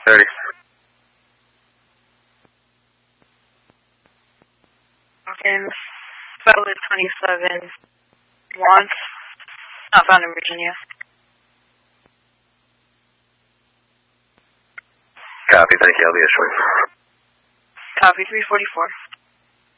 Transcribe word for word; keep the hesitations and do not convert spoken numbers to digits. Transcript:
thirty. Okay, Violet twenty-seven, wants, not found in Virginia. Copy, thank you, I'll be issuing. Copy, three forty-four.